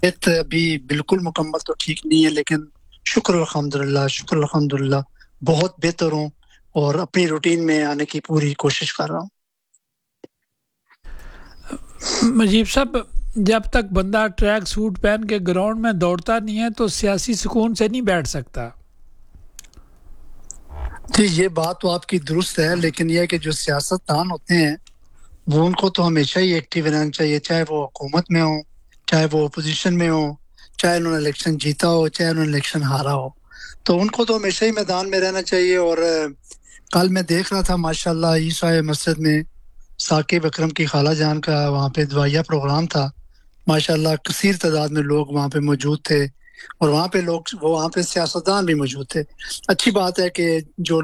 तबीयत अभी बिल्कुल मुकम्मल तो ठीक नहीं है, लेकिन शुक्र अल्हम्दुलिल्लाह बहुत बेहतर हूँ और अपनी रूटीन में आने की पूरी कोशिश कर रहा हूँ। मजीब साहब, जब तक बंदा ट्रैक सूट पहन के ग्राउंड में दौड़ता नहीं है तो सियासी सुकून से नहीं बैठ सकता। जी, ये बात तो आपकी दुरुस्त है, लेकिन ये है कि जो सियासतदान होते हैं वो उनको तो हमेशा ही एक्टिव रहना चाहिए, चाहे वो हुकूमत में हो, चाहे वो अपोजिशन में हो, चाहे उन्होंने इलेक्शन जीता हो, चाहे उन्होंने इलेक्शन हारा हो। तो उनको तो हमेशा ही मैदान में रहना चाहिए। और कल मैं देख रहा था माशाल्लाह ईसा मस्जिद में साकिब अकरम की खाला जान का वहाँ पे दुआया प्रोग्राम था। माशाल्लाह कसीर तादाद में लोग वहाँ पे मौजूद थे और वहाँ पे लोग वो वहाँ पे सियासतदान भी मौजूद थे। अच्छी बात है कि जो